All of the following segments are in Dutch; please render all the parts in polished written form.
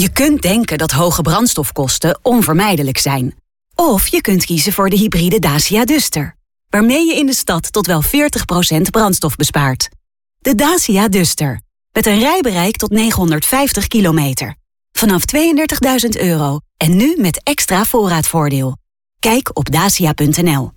Je kunt denken dat hoge brandstofkosten onvermijdelijk zijn. Of je kunt kiezen voor de hybride Dacia Duster, waarmee je in de stad tot wel 40% brandstof bespaart. De Dacia Duster, met een rijbereik tot 950 kilometer. Vanaf €32.000 en nu met extra voorraadvoordeel. Kijk op dacia.nl.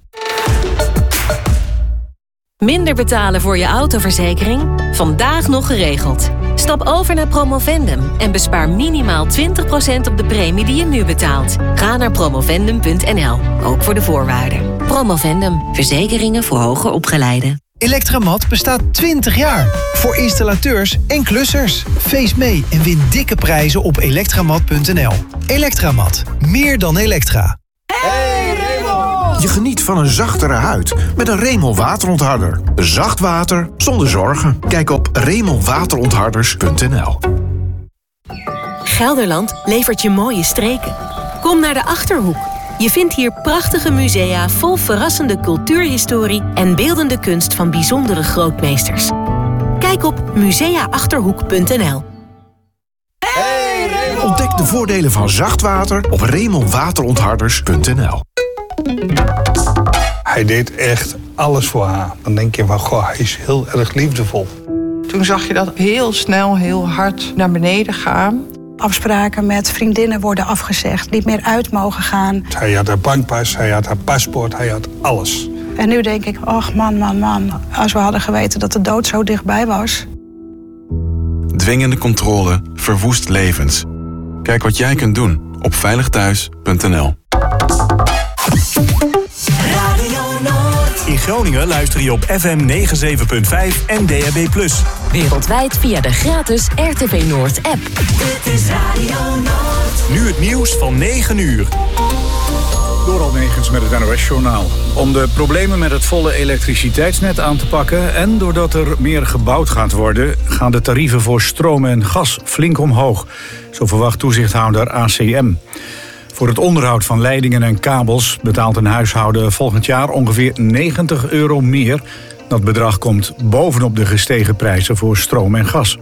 Minder betalen voor je autoverzekering? Vandaag nog geregeld. Stap over naar Promovendum en bespaar minimaal 20% op de premie die je nu betaalt. Ga naar promovendum.nl, ook voor de voorwaarden. Promovendum, verzekeringen voor hoger opgeleiden. Electramat bestaat 20 jaar. Voor installateurs en klussers. Feest mee en win dikke prijzen op elektramat.nl. Elektramat. Meer dan elektra. Hey Remel! Je geniet van een zachtere huid met een Remel waterontharder. Zacht water zonder zorgen. Kijk op remelwaterontharders.nl. Gelderland levert je mooie streken. Kom naar de Achterhoek. Je vindt hier prachtige musea vol verrassende cultuurhistorie en beeldende kunst van bijzondere grootmeesters. Kijk op museaachterhoek.nl. Ontdek de voordelen van zacht water op remelwaterontharders.nl. Hij deed echt alles voor haar. Dan denk je van, goh, hij is heel erg liefdevol. Toen zag je dat heel snel, heel hard naar beneden gaan. Afspraken met vriendinnen worden afgezegd, niet meer uit mogen gaan. Hij had haar bankpas, hij had haar paspoort, hij had alles. En nu denk ik, ach man, als we hadden geweten dat de dood zo dichtbij was. Dwingende controle verwoest levens. Kijk wat jij kunt doen op veiligthuis.nl. In Groningen luister je op FM 97.5 en DAB+. Wereldwijd via de gratis RTV Noord app. Dit is Radio Noord. Nu het nieuws van 9 uur. Door Almegens met het NOS-journaal. Om de problemen met het volle elektriciteitsnet aan te pakken en doordat er meer gebouwd gaat worden, gaan de tarieven voor stroom en gas flink omhoog. Zo verwacht toezichthouder ACM. Voor het onderhoud van leidingen en kabels betaalt een huishouden volgend jaar ongeveer €90 meer. Dat bedrag komt bovenop de gestegen prijzen voor stroom en gas.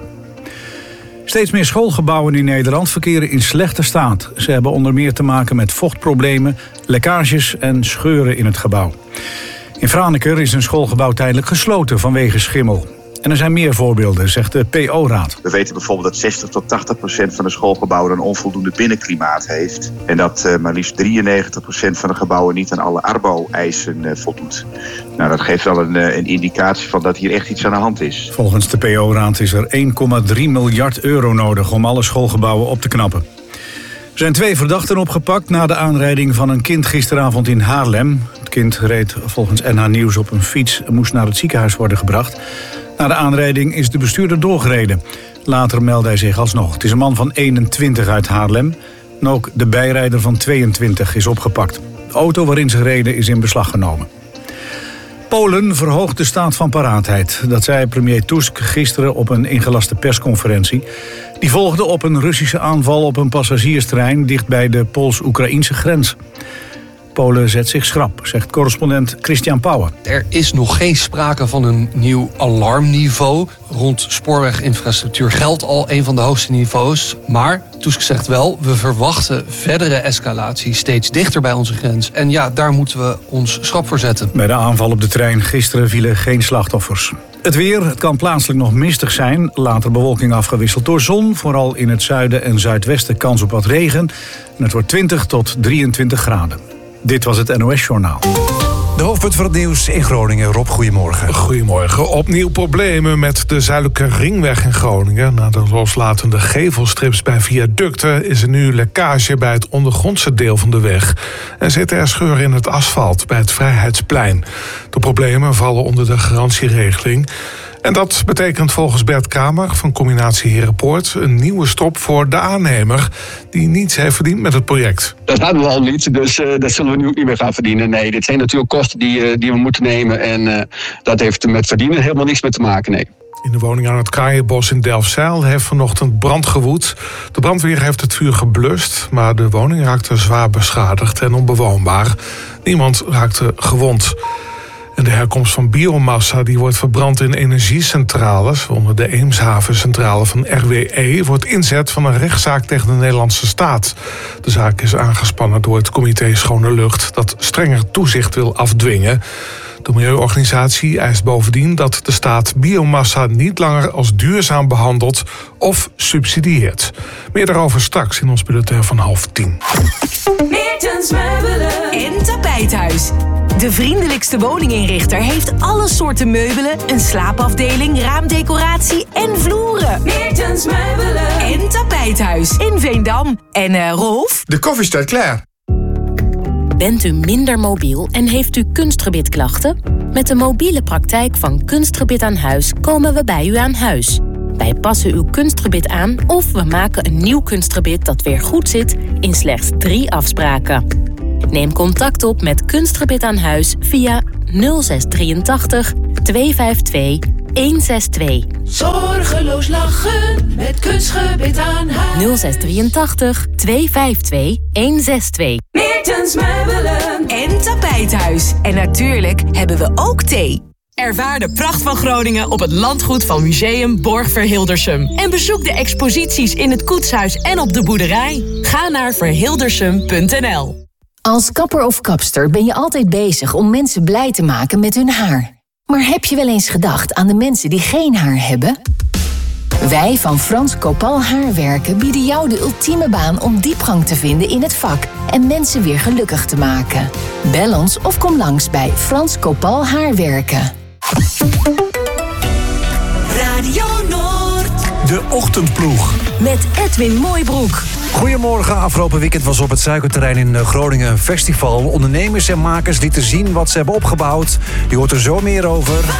Steeds meer schoolgebouwen in Nederland verkeren in slechte staat. Ze hebben onder meer te maken met vochtproblemen, lekkages en scheuren in het gebouw. In Franeker is een schoolgebouw tijdelijk gesloten vanwege schimmel. En er zijn meer voorbeelden, zegt de PO-raad. We weten bijvoorbeeld dat 60 tot 80% van de schoolgebouwen een onvoldoende binnenklimaat heeft. En dat maar liefst 93% van de gebouwen niet aan alle Arbo-eisen voldoet. Nou, dat geeft wel een indicatie van dat hier echt iets aan de hand is. Volgens de PO-raad is er €1,3 miljard nodig om alle schoolgebouwen op te knappen. Er zijn 2 verdachten opgepakt na de aanrijding van een kind gisteravond in Haarlem. Het kind reed volgens NH Nieuws op een fiets en moest naar het ziekenhuis worden gebracht. Na de aanrijding is de bestuurder doorgereden. Later meldde hij zich alsnog. Het is een man van 21 uit Haarlem. En ook de bijrijder van 22 is opgepakt. De auto waarin ze reden is in beslag genomen. Polen verhoogt de staat van paraatheid. Dat zei premier Tusk gisteren op een ingelaste persconferentie. Die volgde op een Russische aanval op een passagierstrein dicht bij de Pools-Oekraïnse grens. Polen zet zich schrap, zegt correspondent Christian Pauwen. Er is nog geen sprake van een nieuw alarmniveau. Rond spoorweginfrastructuur geldt al een van de hoogste niveaus. Maar Tusk zegt wel, we verwachten verdere escalatie steeds dichter bij onze grens. En ja, daar moeten we ons schrap voor zetten. Bij de aanval op de trein gisteren vielen geen slachtoffers. Het weer, het kan plaatselijk nog mistig zijn. Later bewolking afgewisseld door zon. Vooral in het zuiden en zuidwesten kans op wat regen. En het wordt 20 tot 23 graden. Dit was het NOS-journaal. De hoofdpunt van het nieuws in Groningen. Rob, goedemorgen. Goedemorgen. Opnieuw problemen met de Zuidelijke Ringweg in Groningen. Na de loslatende gevelstrips bij viaducten is er nu lekkage bij het ondergrondse deel van de weg. En zitten er scheuren in het asfalt bij het Vrijheidsplein. De problemen vallen onder de garantieregeling. En dat betekent volgens Bert Kamer van Combinatie Herenpoort een nieuwe stop voor de aannemer die niets heeft verdiend met het project. Dat hadden we al niet, dus dat zullen we nu ook niet meer gaan verdienen. Nee, dit zijn natuurlijk kosten die we moeten nemen en dat heeft met verdienen helemaal niks mee te maken, nee. In de woning aan het Kraaienbos in Delfzijl heeft vanochtend brand gewoed. De brandweer heeft het vuur geblust, maar de woning raakte zwaar beschadigd en onbewoonbaar. Niemand raakte gewond. En de herkomst van biomassa die wordt verbrand in energiecentrales, onder de Eemshavencentrale van RWE, wordt inzet van een rechtszaak tegen de Nederlandse staat. De zaak is aangespannen door het comité Schone Lucht, dat strenger toezicht wil afdwingen. De milieuorganisatie eist bovendien dat de staat biomassa niet langer als duurzaam behandelt of subsidieert. Meer daarover straks in ons bulletin van 9:30. Meertens Meubelen en Tapijthuis. De vriendelijkste woninginrichter heeft alle soorten meubelen, een slaapafdeling, raamdecoratie en vloeren. Meertens Meubelen en Tapijthuis in Veendam. En Rolf? De koffie staat klaar. Bent u minder mobiel en heeft u kunstgebitklachten? Met de mobiele praktijk van Kunstgebit aan Huis komen we bij u aan huis. Wij passen uw kunstgebit aan of we maken een nieuw kunstgebit dat weer goed zit in slechts 3 afspraken. Neem contact op met Kunstgebit aan Huis via 0683 252 162. Zorgeloos lachen met Kunstgebit aan Huis. 0683 252 162. Meertens Meubelen en Tapijthuis. En natuurlijk hebben we ook thee. Ervaar de pracht van Groningen op het landgoed van Museum Borg-Verhildersum. En bezoek de exposities in het koetshuis en op de boerderij. Ga naar verhildersum.nl. Als kapper of kapster ben je altijd bezig om mensen blij te maken met hun haar. Maar heb je wel eens gedacht aan de mensen die geen haar hebben? Wij van Frans Copal Haarwerken bieden jou de ultieme baan om diepgang te vinden in het vak en mensen weer gelukkig te maken. Bel ons of kom langs bij Frans Copal Haarwerken. Radio Noord. De Ochtendploeg. Met Edwin Mooibroek. Goedemorgen. Afgelopen weekend was op het Suikerterrein in Groningen een festival. Ondernemers en makers lieten zien wat ze hebben opgebouwd. Je hoort er zo meer over.